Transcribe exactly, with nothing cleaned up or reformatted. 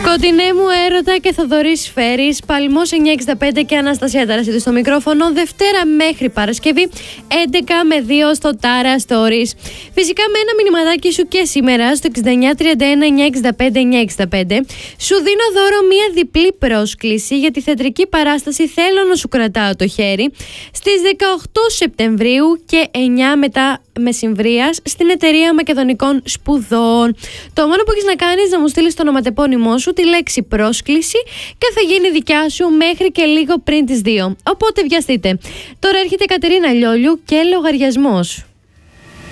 Κοντινέ μου έρωτα και Θοδωρής Φέρης, Παλμός εννιακόσια εξήντα πέντε και Αναστασία Ταρασίδου στο μικρόφωνο. Δευτέρα μέχρι Παρασκευή, έντεκα με δύο στο Τάρα Stories. Φυσικά με ένα μηνυματάκι σου και σήμερα στο εξήντα εννιά τριάντα ένα εννιακόσια εξήντα πέντε εννιακόσια εξήντα πέντε σου δίνω δώρο μία διπλή πρόσκληση για τη θεατρική παράσταση «Θέλω να σου κρατάω το χέρι» στις δεκαοκτώ Σεπτεμβρίου και εννιά μετά μεσημβρίας στην Εταιρεία Μακεδονικών Σπουδών. Το μόνο που έχεις να κάνεις είναι να μου στείλεις το ονοματεπώνυμό σου, τη λέξη πρόσκληση και θα γίνει δικιά σου μέχρι και λίγο πριν τις δύο. Οπότε βιαστείτε. Τώρα έρχεται η Κατερίνα Λιόλιου και λογαριασμός.